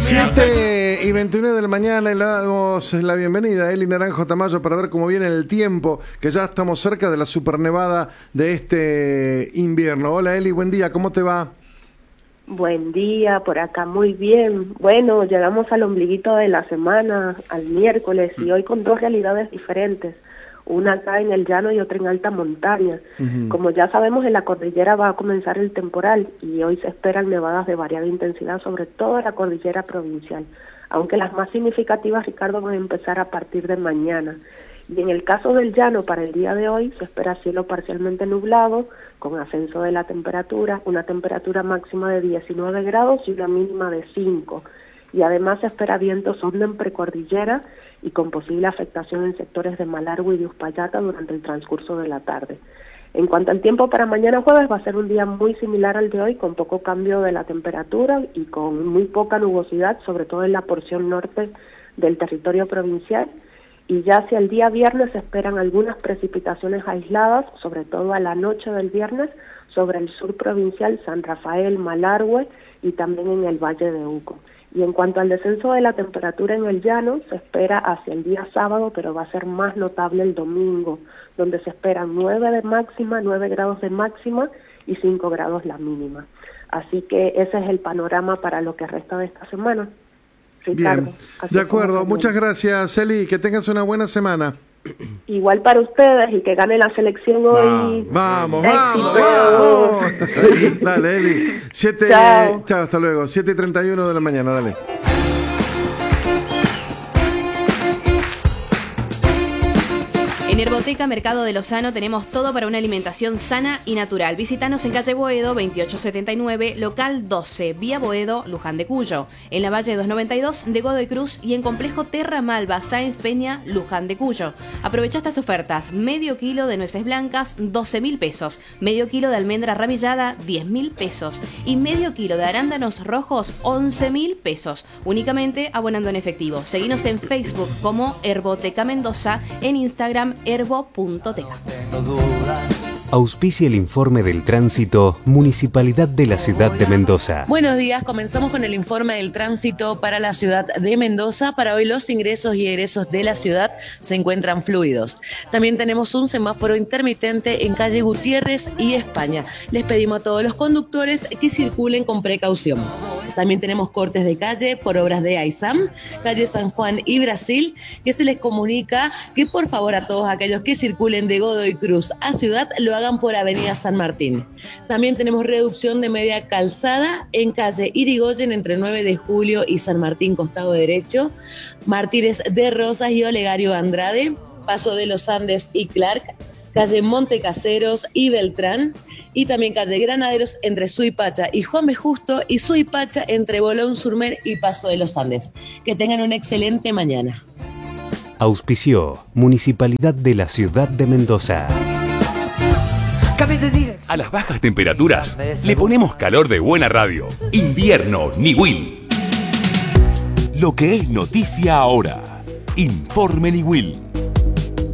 7:29 de la mañana y le damos la bienvenida a Eli Naranjo Tamayo para ver cómo viene el tiempo, que ya estamos cerca de la supernevada de este invierno. Hola Eli, buen día, ¿cómo te va? Buen día, por acá muy bien. Bueno, llegamos al ombliguito de la semana, al miércoles, y hoy con dos realidades diferentes. Una acá en el llano y otra en alta montaña. Como ya sabemos, en la cordillera va a comenzar el temporal y hoy se esperan nevadas de variada intensidad, sobre todo en la cordillera provincial, aunque las más significativas, Ricardo, van a empezar a partir de mañana. Y en el caso del llano, para el día de hoy, se espera cielo parcialmente nublado, con ascenso de la temperatura, una temperatura máxima de 19 grados y una mínima de 5. Y además se espera viento sonda en precordillera y con posible afectación en sectores de Malargüe y de Uspallata durante el transcurso de la tarde. En cuanto al tiempo para mañana jueves, va a ser un día muy similar al de hoy, con poco cambio de la temperatura y con muy poca nubosidad, sobre todo en la porción norte del territorio provincial. Y ya hacia el día viernes se esperan algunas precipitaciones aisladas, sobre todo a la noche del viernes, sobre el sur provincial, San Rafael, Malargüe y también en el Valle de Uco. Y en cuanto al descenso de la temperatura en el llano, se espera hacia el día sábado, pero va a ser más notable el domingo, donde se esperan 9 de máxima, 9 grados de máxima y 5 grados la mínima. Así que ese es el panorama para lo que resta de esta semana. Ricardo, bien, de acuerdo. Muchas gracias, Eli. Que tengas una buena semana. Igual para ustedes y que gane la selección hoy. Vamos. Dale, Eli. Chao, hasta luego. 7:31 de la mañana, dale. En Herboteca Mercado de Lozano tenemos todo para una alimentación sana y natural. Visítanos en calle Boedo 2879, local 12, vía Boedo, Luján de Cuyo. En la Valle 292 de Godoy Cruz y en Complejo Terra Malva, Sáenz Peña, Luján de Cuyo. Aprovecha estas ofertas. Medio kilo de nueces blancas, 12.000 pesos. Medio kilo de almendra ramillada, 10.000 pesos. Y medio kilo de arándanos rojos, 11.000 pesos. Únicamente abonando en efectivo. Seguinos en Facebook como Herboteca Mendoza, en Instagram herbo.teca. Auspicia el informe del tránsito, Municipalidad de la Ciudad de Mendoza. Buenos días, comenzamos con el informe del tránsito para la ciudad de Mendoza. Para hoy los ingresos y egresos de la ciudad se encuentran fluidos. También tenemos un semáforo intermitente en calle Gutiérrez y España. Les pedimos a todos los conductores que circulen con precaución. También tenemos cortes de calle por obras de AISAM, calle San Juan y Brasil, que se les comunica que por favor a todos aquellos que circulen de Godoy Cruz a ciudad lo hagan por avenida San Martín. También tenemos reducción de media calzada en calle Irigoyen entre 9 de julio y San Martín costado derecho, Martínez de Rosas y Olegario Andrade, Paso de los Andes y Clark, calle Montecaseros y Beltrán, y también calle Granaderos entre Suipacha y Juan B. Justo y Suipacha entre Bolón Surmer y Paso de los Andes. Que tengan una excelente mañana. Auspició Municipalidad de la Ciudad de Mendoza. A las bajas temperaturas le ponemos calor de buena radio. Invierno Niwil. Lo que es noticia ahora. Informe Niwil.